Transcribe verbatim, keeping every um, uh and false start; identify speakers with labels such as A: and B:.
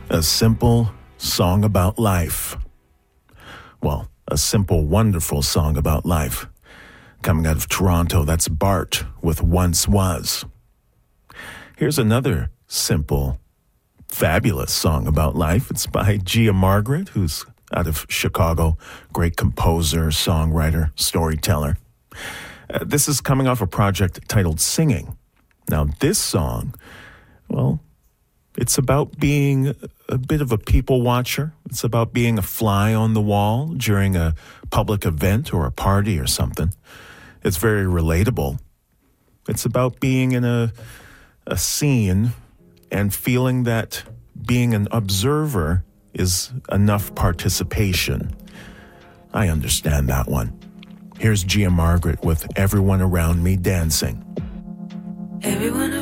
A: A simple song about life. Well, a simple, wonderful song about life. Coming out of Toronto, that's Bart with Once Was. Here's another simple, fabulous song about life. It's by Gia Margaret, who's out of Chicago. Great composer, songwriter, storyteller. Uh, this is coming off a project titled Singing. Now, this song, well, it's about being a bit of a people watcher. It's about being a fly on the wall during a public event or a party or something. It's very relatable. It's about being in a, a scene and feeling that being an observer is enough participation. I understand that one. Here's Gia Margaret with Everyone Around Me Dancing.
B: Everyone